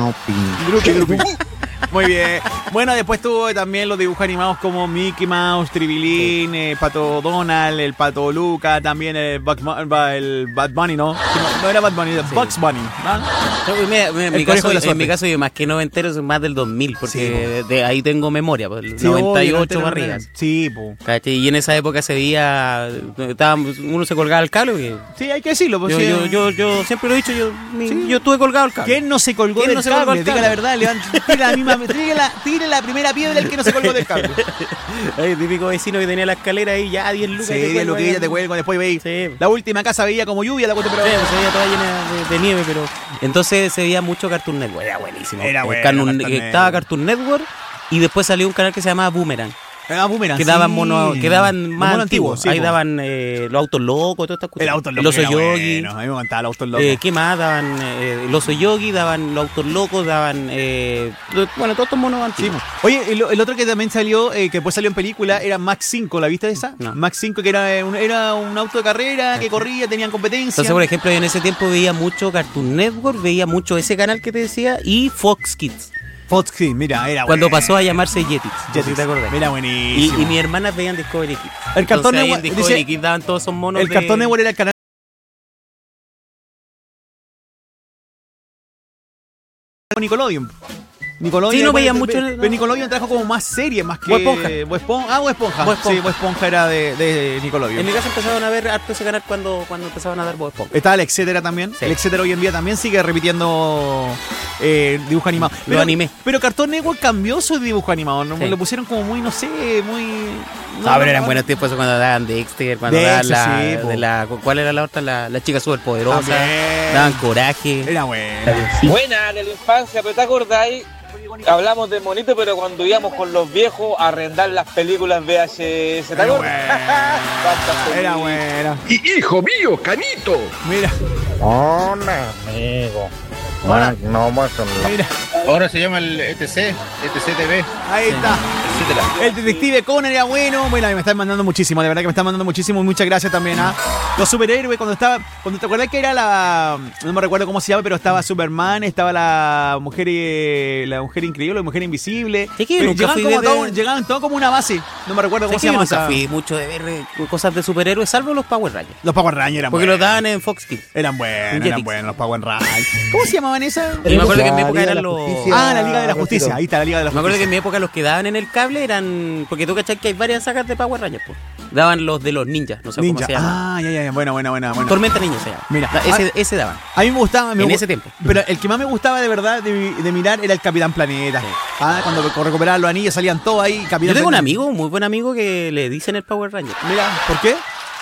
Drupi. Muy bien. Bueno, después tuvo también los dibujos animados como Mickey Mouse, Tribilín, Pato Donald, el Pato Luca, también el Bad Bunny, ¿no? No era Bad Bunny, era Bugs Bunny, ¿no? En mi caso, yo más que noventero, soy más del 2000, porque sí, de ahí tengo memoria, pues, 98 barrigas. Sí, po. Y en esa época se veía, uno se colgaba el cable. Porque sí, hay que decirlo. Pues yo siempre lo he dicho, yo estuve colgado el cable. ¿Quién no se colgó del cable? Diga la verdad, tire la primera piedra el que no se colgó del cable. El típico vecino que tenía la escalera ahí, ya 10 lucas. Sí, 10 lucas ya te cuelgo, después veis. Sí. La última casa veía como lluvia, pero se veía toda llena de nieve, pero entonces se veía mucho Cartoon Network. Era buenísimo. Estaba Cartoon Network y después salió un canal que se llamaba Boomerang. Boomerang, quedaban más antiguos. Sí, ahí daban los autos locos, todas estas cosas. El auto loco. El oso yogi. Bueno, a mí me encantaba el auto loco. ¿Qué más? Daban el oso yogi, daban los autos locos, daban. Todos estos monos antiguos. Sí. Oye, el otro que también salió, que después salió en película, era Max 5. ¿La viste esa? No. Max 5, que era un auto de carrera que corría, tenían competencia. Entonces, por ejemplo, yo en ese tiempo veía mucho Cartoon Network, veía mucho ese canal que te decía y Fox Kids. Fox Kids, mira, era cuando pasó a llamarse Jetix. ¿Te acordás? Mira, buenísimo. Y mis hermanas veían Discovery Kids. El Cartoon Network. En Discovery Kids daban todos esos monos. El Cartoon Network era el canal con Nickelodeon. Sí, no veía mucho. Pero Nickelodeon trajo como más series, más que. Bob Esponja. Bob Esponja. Sí, Bob Esponja era de Nickelodeon. En mi casa empezaron a ver harto ese canal cuando empezaron a dar Bob Esponja. Estaba el Etcétera también. Sí. El Etcétera hoy en día también sigue repitiendo dibujo animado. Lo animé. Pero Cartoon Network cambió su dibujo animado. ¿No? Sí. Lo pusieron como muy, no sé, muy. No, pero eran buenos tiempos cuando daban Dexter, cuando daban ¿cuál era la otra? La chica superpoderosa. Daban Coraje. Era buena. Buena de la infancia, pero ¿te acordáis? Hablamos de monito, pero cuando íbamos con los viejos a arrendar las películas VHS, ¿te acuerdas? Era buena. Y hijo mío, Canito. Mira. Hola, amigo. No, mira. Ahora se llama el ETC TV. Ahí está. El detective Conan era bueno. Bueno, me están mandando muchísimo, de verdad que me están mandando muchísimo. Muchas gracias también a los superhéroes. Cuando te acuerdas que era no me recuerdo cómo se llama, pero estaba Superman, estaba la mujer increíble, la mujer invisible. Llegaban todos como una base. No me recuerdo cómo se llama. Nunca fui mucho de ver cosas de superhéroes, salvo los Power Rangers. Los Power Rangers eran porque los daban en Fox Kids. Eran buenos los Power Rangers. ¿Cómo se llamaban esas? Y me acuerdo que en mi época eran los... la Liga de la Justicia. Ahí está, la Liga de la Justicia. Me acuerdo que en mi época los que daban en el cable eran... Porque tú cachás que hay varias sagas de Power Rangers, pues. Daban los de los ninjas, no sé cómo se llama. Ya. Buena. Tormenta Ninja se llama. Mira, ese daban. A mí me gustaba. En ese tiempo. Pero el que más me gustaba de verdad de mirar era el Capitán Planeta. Sí. Cuando recuperaban los anillos salían todos ahí. Yo tengo un amigo, un muy buen amigo, que le dicen el Power Ranger. Mira, ¿por qué?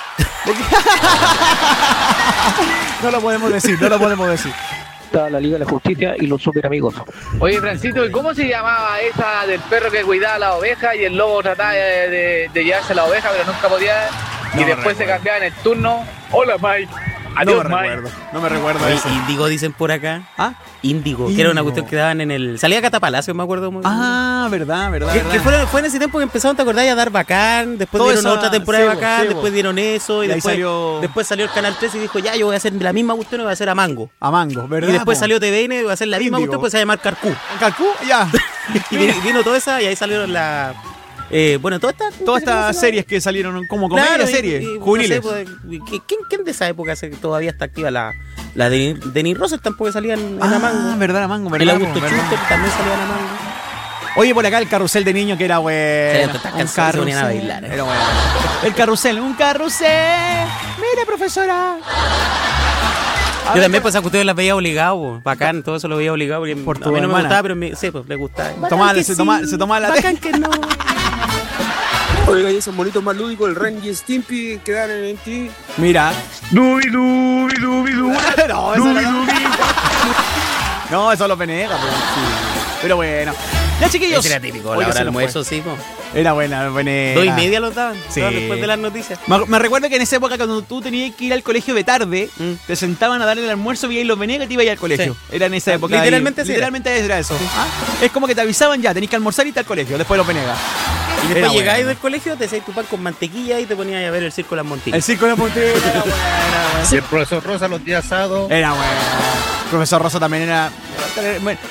No lo podemos decir. La Liga de la Justicia y los super amigos. Oye, Francito, ¿y cómo se llamaba esa del perro que cuidaba a la oveja y el lobo trataba de llevarse a la oveja, pero nunca podía? Y después se cambiaba en el turno. Hola, Mike. Adiós, No me recuerdo eso. Índigo dicen por acá. Índigo, que era una cuestión que daban en el... Salía Catapalacio, me acuerdo muy bien. Verdad. Que fue en ese tiempo que empezaron, ¿te acordás? A dar Bacán, después dieron otra temporada de Bacán, después dieron eso, y después salió el Canal 3 y dijo, ya, yo voy a hacer la misma cuestión y voy a hacer a Mango. A Mango, ¿verdad? Y después salió TVN y voy a hacer la misma cuestión, pues se va a llamar Carcú. ¿Carcú? Ya. Y vino toda esa y ahí salieron la... todas estas series que salieron como comedia series juveniles. No sé, ¿quién de esa época todavía está activa? La de Denis Roser tampoco salían en la Mango. Verdad, la Mango. El Augusto Schuster también salía en la Mango. Oye, por acá el carrusel de niño que era bueno. Un carrusel. A bailar, Era bueno. El carrusel, un carrusel. Mire, profesora. Yo también pues esas cuestiones las veía obligado, bacán, todo eso lo veía obligado porque a mí no me gustaba, pero sí, pues le gustaba. Se tomaba la bacán que no. Oiga, y esos bonitos más lúdicos, el Ren y Stimpy que dan en MTV. Mira. Dubi. No, eso lo penega, pero sí. Pero bueno. Ya, chiquillos. Ese era típico, la hora del almuerzo, sí, po. Era buena. 2:30 los daban, sí. Después de las noticias. Me recuerdo que en esa época, cuando tú tenías que ir al colegio de tarde, te sentaban a darle el almuerzo, veías los Venegas y te ibas al colegio. Sí. Era en esa época. Literalmente era eso. Sí. Es como que te avisaban ya, tenías que almorzar y irte al colegio, después los Venegas. Y después llegabas del colegio, te hacías tu pan con mantequilla y te ponías a ver el Circo de las Montillas. El Circo de las Montillas era bueno. Y el profesor Rosa los días sábados. Era bueno. El profesor Rosa también era...